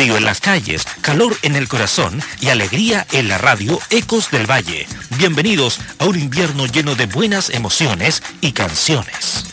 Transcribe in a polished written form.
frío en las calles, calor en el corazón y alegría en la radio Ecos del Valle. Bienvenidos a un invierno lleno de buenas emociones y canciones.